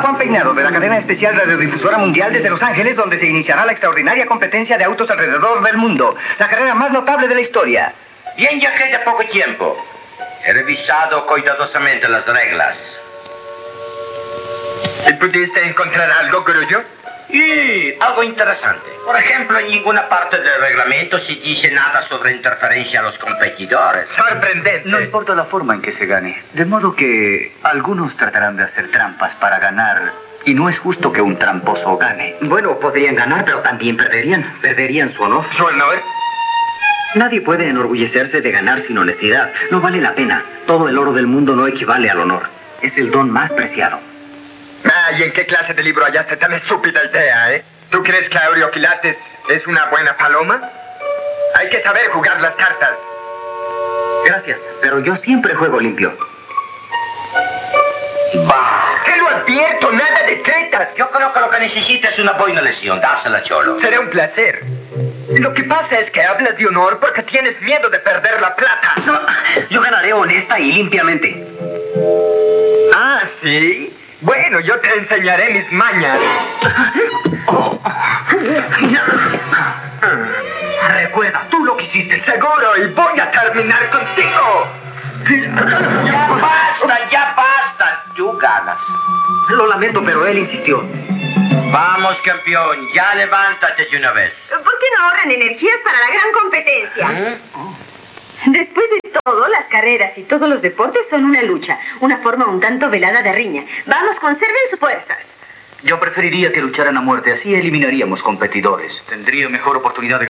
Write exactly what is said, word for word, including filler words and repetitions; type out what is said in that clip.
Juan Peinado, de la cadena especial radiodifusora mundial desde Los Ángeles, donde se iniciará la extraordinaria competencia de autos alrededor del mundo. La carrera más notable de la historia. Bien, ya queda poco tiempo. He revisado cuidadosamente las reglas. ¿Y pudiste encontrar algo, Grullo? Y algo interesante. Por ejemplo, en ninguna parte del reglamento se dice nada sobre interferencia a los competidores. Sorprendente. No importa la forma en que se gane. De modo que algunos tratarán de hacer trampas para ganar. Y no es justo que un tramposo gane. Bueno, podrían ganar, pero también perderían. Perderían su honor. ¿Su honor? Nadie puede enorgullecerse de ganar sin honestidad. No vale la pena. Todo el oro del mundo no equivale al honor. Es el don más preciado. Ah, ¿y en qué clase de libro hallaste tan estúpida idea, eh? ¿Tú crees que Aurioquilates es una buena paloma? Hay que saber jugar las cartas. Gracias, pero yo siempre juego limpio. Bah, te lo advierto, nada de tretas. Yo creo que lo que necesita es una buena lesión. Dásela, Cholo. Será un placer. Lo que pasa es que hablas de honor porque tienes miedo de perder la plata. No, yo ganaré honesta y limpiamente. Ah, ¿sí? Bueno, yo te enseñaré mis mañas. Oh. Recuerda, tú lo quisiste. Seguro, y voy a terminar contigo. Ya basta, ya basta. Tú ganas. Lo lamento, pero él insistió. Vamos, campeón. Ya levántate de una vez. ¿Por qué no ahorran energías para la gran competencia? ¿Eh? Después de todo, las carreras y todos los deportes son una lucha, una forma un tanto velada de riña. Vamos, conserven sus fuerzas. Yo preferiría que lucharan a muerte. Así eliminaríamos competidores. Tendría mejor oportunidad de